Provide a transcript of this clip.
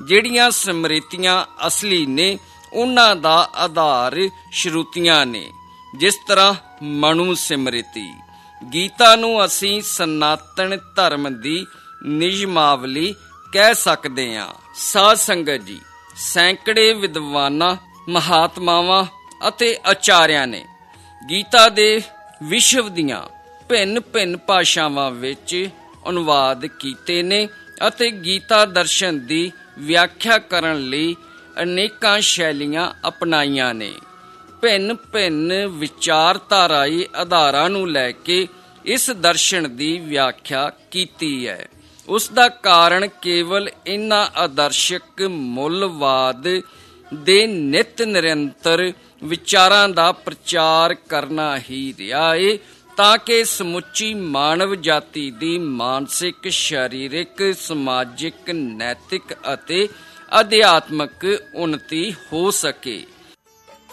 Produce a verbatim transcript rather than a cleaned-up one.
ਜਿਹੜੀਆਂ ਸਮ੍ਰਿਤੀਆਂ ਅਸਲੀ ਨੇ ਉਹਨਾਂ ਦਾ ਆਧਾਰ ਸ਼ਰੂਤੀਆਂ ਨੇ। ਜਿਸ ਤਰ੍ਹਾਂ ਮਨੂ ਸਿਮ੍ਰਿਤੀ। ਗੀਤਾ ਨੂੰ ਅਸੀਂ ਸਨਾਤਨ ਧਰਮ ਦੀ ਨਿਯਮਾਵਲੀ ਕਹਿ ਸਕਦੇ ਹਾਂ। ਸਾਧ ਸੰਗਤ ਜੀ, ਸੈਂਕੜੇ ਵਿਦਵਾਨਾਂ, ਮਹਾਤਮਾਵਾਂ ਅਤੇ ਆਚਾਰਿਆਂ ਨੇ ਗੀਤਾ ਦੇ ਵਿਸ਼ਵ ਦੀਆਂ ਭਿੰਨ ਭਿੰਨ ਭਾਸ਼ਾਵਾਂ ਵਿੱਚ ਅਨੁਵਾਦ ਕੀਤੇ ਨੇ ਅਤੇ ਗੀਤਾ ਦਰਸ਼ਨ ਦੀ ਵਿਆਖਿਆ ਕਰਨ ਲਈ ਅਨੇਕਾਂ ਸ਼ੈਲੀਆਂ ਅਪਣਾਈਆਂ ਨੇ। ਭਿੰਨ ਭਿੰਨ ਵਿਚਾਰਧਾਰਾਈ ਆਧਾਰਾਂ ਨੂੰ ਲੈ ਕੇ ਇਸ ਦਰਸ਼ਨ ਦੀ ਵਿਆਖਿਆ ਕੀਤੀ ਹੈ। ਉਸ ਦਾ ਕਾਰਨ ਕੇਵਲ ਇਹਨਾਂ ਆਦਰਸ਼ਕ ਮੁੱਲਵਾਦ ਦੇ ਨਿਤ ਨਿਰੰਤਰ ਵਿਚਾਰਾਂ ਦਾ ਪ੍ਰਚਾਰ ਕਰਨਾ ਹੀ ਰਿਹਾ ਏ, ਤਾਂ ਕਿ ਸਮੁੱਚੀ ਮਾਨਵ ਜਾਤੀ ਦੀ ਮਾਨਸਿਕ, ਸਰੀਰਕ, ਸਮਾਜਿਕ, ਨੈਤਿਕ ਅਤੇ ਅਧਿਆਤਮਕ ਉન્નਤੀ ਹੋ ਸਕੇ।